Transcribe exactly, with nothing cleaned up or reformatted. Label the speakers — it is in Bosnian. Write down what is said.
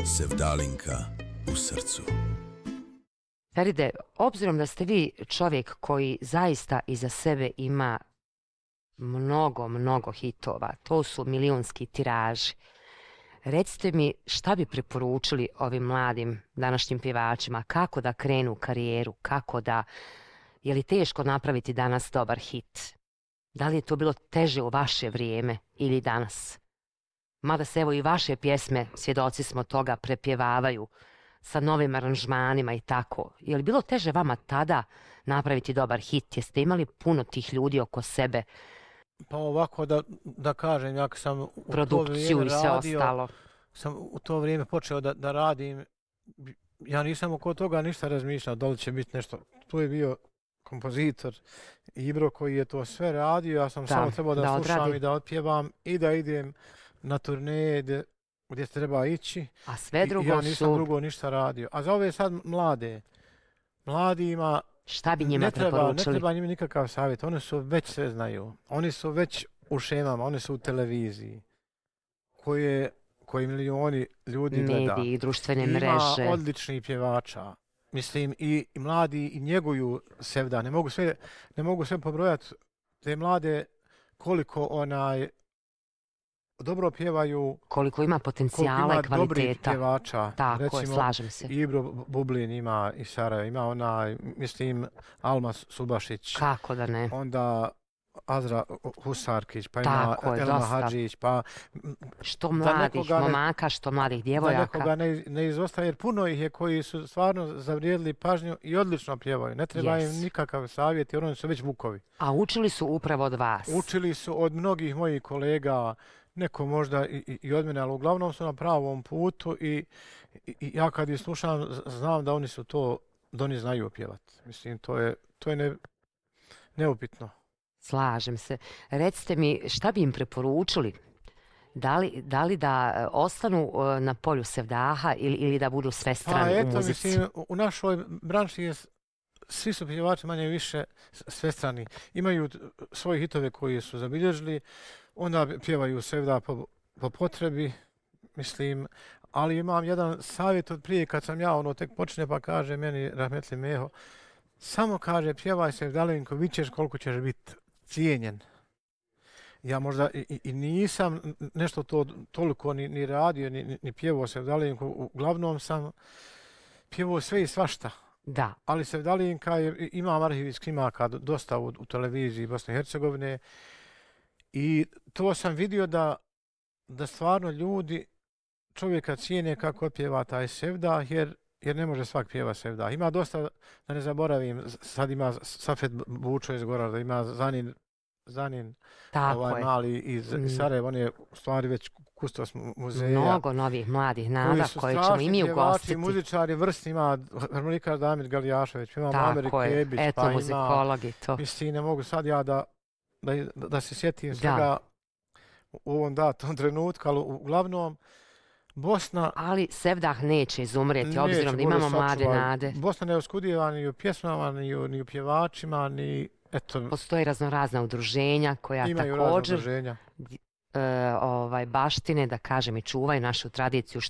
Speaker 1: Sevdalinka u srcu.
Speaker 2: Feride, obzirom da ste vi čovjek koji zaista iza sebe ima mnogo, mnogo hitova, to su milijunski tiraži, recite mi šta bi preporučili ovim mladim današnjim pjevačima, kako da krenu karijeru, kako da, je li teško napraviti danas dobar hit? Da li je to bilo teže u vaše vrijeme ili danas? Mada se evo i vaše pjesme, svjedoci smo toga, prepjevavaju sa novim aranžmanima i tako. Je li bilo teže vama tada napraviti dobar hit? Jeste imali puno tih ljudi oko sebe?
Speaker 3: Pa ovako da, da kažem, ja sam u
Speaker 2: produkciju
Speaker 3: to vrijeme
Speaker 2: i sve
Speaker 3: radio,
Speaker 2: ostalo.
Speaker 3: sam u to vrijeme počeo da, da radim, ja nisam oko toga ništa razmišljao, da li će biti nešto. Tu je bio kompozitor Ibro koji je to sve radio, ja sam da, samo trebao da, da slušam odradi. I da otpjevam i da idem na turneje gdje, gdje treba ići.
Speaker 2: A sve drugo
Speaker 3: I ja nisam
Speaker 2: su...
Speaker 3: drugo ništa radio. A za ove sad mlade, mladima
Speaker 2: šta bi njima
Speaker 3: ne treba,
Speaker 2: preporučili?
Speaker 3: ne treba njima nikakav savjet. Oni su već sve znaju. Oni su već u šemama, oni su u televiziji koje, koji milioni ljudi gleda.
Speaker 2: Mediji, društvene
Speaker 3: Ima
Speaker 2: mreže.
Speaker 3: Ima odličnih pjevača. Mislim, i, i mladi i njeguju Sevda. Ne mogu sve, ne mogu sve pobrojati te mlade koliko onaj dobro pjevaju,
Speaker 2: koliko ima potencijala i kvaliteta.
Speaker 3: Koliko ima dobrih pjevača.
Speaker 2: Tako
Speaker 3: recimo,
Speaker 2: je, slažem se.
Speaker 3: Ibro Bublin ima i Sarajevo, ima onaj, mislim, Alma Subašić.
Speaker 2: Kako da ne?
Speaker 3: Onda Azra Husarkić, pa
Speaker 2: tako
Speaker 3: ima
Speaker 2: je,
Speaker 3: Elma
Speaker 2: dosta.
Speaker 3: Hadžić, pa...
Speaker 2: Što mladih momaka, što mladih djevojaka.
Speaker 3: Da nekoga ne, ne izostaje, jer puno ih je koji su stvarno zavrijedili pažnju i odlično pjevaju. Ne treba yes. im nikakav savjet, jer oni su već vukovi.
Speaker 2: A učili su upravo od vas?
Speaker 3: Učili su od mnogih mojih kolega, neko možda i, i od mene, ali uglavnom su na pravom putu i, i, i ja kad ih slušam, znam da oni su to, da oni znaju pjevati. Mislim, to je, to je ne, neupitno.
Speaker 2: Slažem se. Recite mi, šta bi im preporučili? Da li, da li da ostanu na polju sevdaha ili, ili da budu svestrani
Speaker 3: pa, eto,
Speaker 2: u muzici?
Speaker 3: Mislim, u našoj branši je, svi su pjevači manje više svestrani. Imaju svoje hitove koji su zabilježili, onda pjevaju sevda po, po potrebi, mislim, ali imam jedan savjet od prije kad sam ja ono tek počne pa kaže meni Rahmetli Meho, samo kaže pjevaj Sevdalinko, vidit ćeš koliko ćeš biti cijenjen. Ja možda i, i nisam nešto to toliko ni, ni radio, ni, ni pjevao Sevdalinko, uglavnom sam pjevao sve i svašta.
Speaker 2: Da.
Speaker 3: Ali Sevdalinka je, imam arhiv iz Krimaka dosta u, u televiziji Bosne i Hercegovine i to sam vidio da, da stvarno ljudi čovjeka cijene kako pjeva taj sevdah, jer, jer ne može svak pjeva sevdah. Ima dosta, da ne zaboravim, sad ima Safet Bučo iz Gorada, ima Zanin, Zanin ovaj, mali iz mm. Sarajeva, on je u stvari već kustos muzeja.
Speaker 2: Mnogo novih mladih nada koje ćemo i mi ugostiti.
Speaker 3: Muzičari vrstni, ima harmonikar Damir Galijašević, ima Mamer Kebić,
Speaker 2: eto,
Speaker 3: pa
Speaker 2: muzikologi,
Speaker 3: ima,
Speaker 2: to.
Speaker 3: Mislim, ne mogu sad ja da, da, da se sjetim svega u ovom datom trenutku, ali uglavnom Bosna...
Speaker 2: Ali sevdah neće izumreti, neće, obzirom da imamo mlade nade.
Speaker 3: Bosna ne oskudijeva ni u pjesmama, ni u, ni u pjevačima, ni... Eto,
Speaker 2: postoje raznorazna udruženja koja
Speaker 3: imaju
Speaker 2: također
Speaker 3: udruženja.
Speaker 2: E, ovaj, baštine, da kažem, i čuvaju našu tradiciju.